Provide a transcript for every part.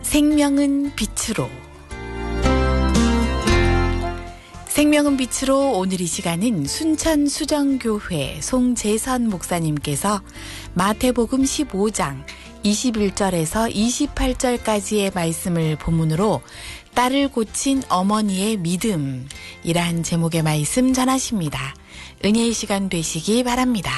생명은 빛으로. 생명은 빛으로 오늘 이 시간은 순천 수정교회 송재선 목사님께서 마태복음 15장 21절에서 28절까지의 말씀을 본문으로 딸을 고친 어머니의 믿음이란 제목의 말씀 전하십니다. 은혜의 시간 되시기 바랍니다.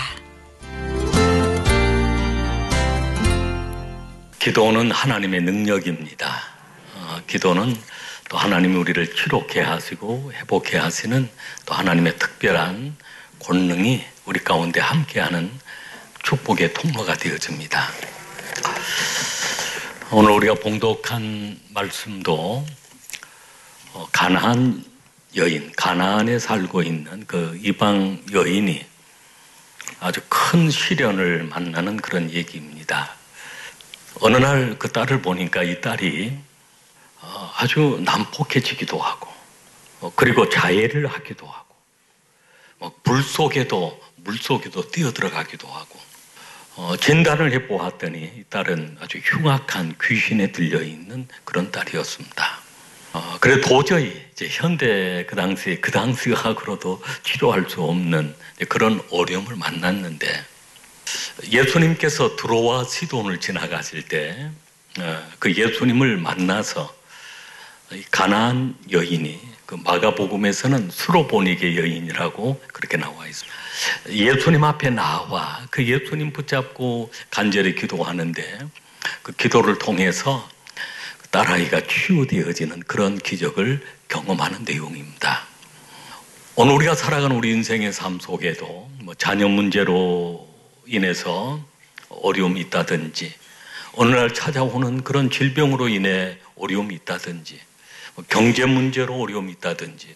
기도는 하나님의 능력입니다. 기도는 또 하나님이 우리를 치료케 하시고 회복케 하시는 또 하나님의 특별한 권능이 우리 가운데 함께하는 축복의 통로가 되어집니다. 오늘 우리가 봉독한 말씀도 가나안 여인, 가나안에 살고 있는 그 이방 여인이 아주 큰 시련을 만나는 그런 얘기입니다. 어느 날 그 딸을 보니까 이 딸이 아주 난폭해지기도 하고 그리고 자해를 하기도 하고 물 속에도 뛰어들어가기도 하고 진단을 해보았더니 이 딸은 아주 흉악한 귀신에 들려있는 그런 딸이었습니다. 그래 도저히 이제 현대 그 당시 의학으로도 치료할 수 없는 그런 어려움을 만났는데 예수님께서 두로와 시돈을 지나가실 때 그 예수님을 만나서 가나안 여인이 그 마가복음에서는 수로보니게 여인이라고 그렇게 나와 있습니다. 예수님 앞에 나와 그 예수님 붙잡고 간절히 기도하는데 그 기도를 통해서 딸아이가 치유되어지는 그런 기적을 경험하는 내용입니다. 오늘 우리가 살아가는 우리 인생의 삶 속에도 자녀 문제로 인해서 어려움이 있다든지 어느 날 찾아오는 그런 질병으로 인해 어려움이 있다든지 경제 문제로 어려움이 있다든지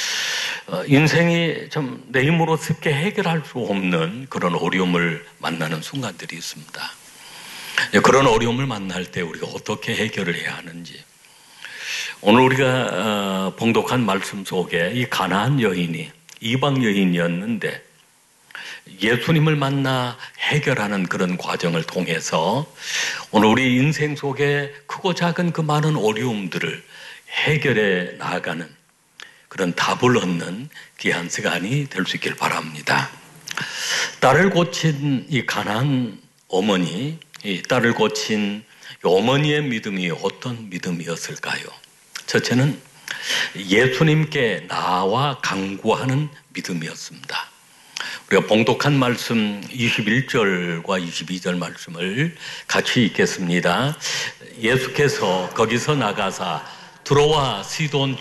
인생이 좀 내 힘으로 쉽게 해결할 수 없는 그런 어려움을 만나는 순간들이 있습니다. 그런 어려움을 만날 때 우리가 어떻게 해결을 해야 하는지 오늘 우리가 봉독한 말씀 속에 이 가나안 여인이 이방 여인이었는데 예수님을 만나 해결하는 그런 과정을 통해서 오늘 우리 인생 속에 크고 작은 그 많은 어려움들을 해결해 나아가는 그런 답을 얻는 귀한 시간이 될 수 있길 바랍니다. 딸을 고친 이 가나안 어머니, 이 딸을 고친 어머니의 믿음이 어떤 믿음이었을까요? 첫째는 예수님께 나와 강구하는 믿음이었습니다. 우리가 봉독한 말씀 21절과 22절 말씀을 같이 읽겠습니다. 예수께서 거기서 나가사 두로와 시돈